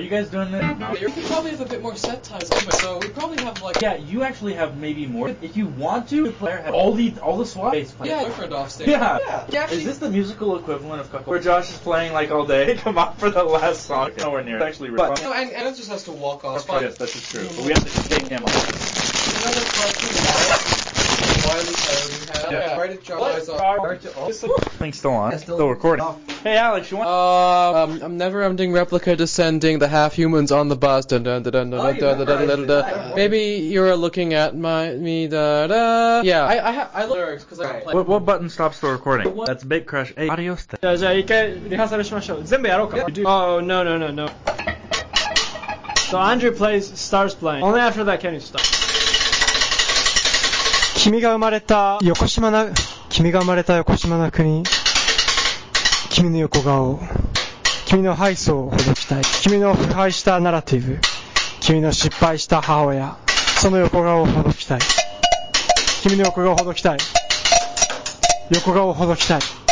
you guys doing this? You probably have a bit more set times, so we probably have like... Yeah, you actually have maybe more. If you want to, the player has all the SWAT bass players. Yeah, boyfriend off stage. Yeah. Actually, Is this the musical equivalent of Cuckold? Where Josh is playing like all day? Come on for the last song. Nowhere near. It's actually really fun. no, and Anna just has to walk off. Yes, that is true. But we have to take him off. Another question Wiley Coyote had. Yeah. Right at John's Thing's still on. Still recording. Hey Alex, you want? I'm never-ending replica descending, the half-humans on the bus. Dun, dun, dun, dun, dun, dun, dun, dun, dun, dun. Maybe you're looking at me. Da, da. Yeah, I look lyrics because I can play. What button stops the recording? That's Big Crush. Hey, adios. じゃあ一回リハーサルしましょう。全部やろうか。Oh no. So Andre starts playing. Only after that can you stop. 君が生まれた横島な国。君の横顔。君の敗訴をほどきたい。君の腐敗したナラティブ。君の失敗した母親。その横顔をほどきたい。君の横顔をほどきたい。横顔をほどきたい。